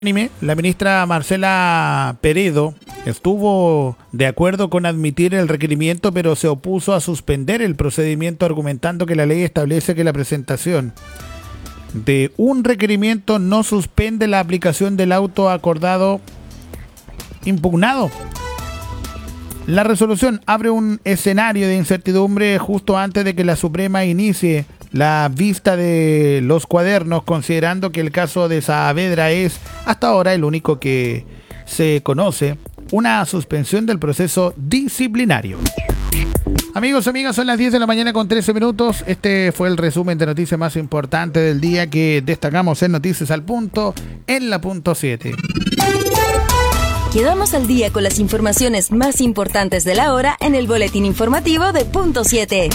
La ministra Marcela Peredo estuvo de acuerdo con admitir el requerimiento, pero se opuso a suspender el procedimiento argumentando que la ley establece que la presentación de un requerimiento no suspende la aplicación del auto acordado impugnado. La resolución abre un escenario de incertidumbre justo antes de que la Suprema inicie la vista de los cuadernos, considerando que el caso de Saavedra es hasta ahora el único que se conoce una suspensión del proceso disciplinario. Amigos, amigas, son las 10 de la mañana con 13 minutos. Este fue el resumen de noticias más importante del día que destacamos en Noticias al Punto, en la punto 7. Quedamos al día con las informaciones más importantes de la hora en el boletín informativo de punto 7.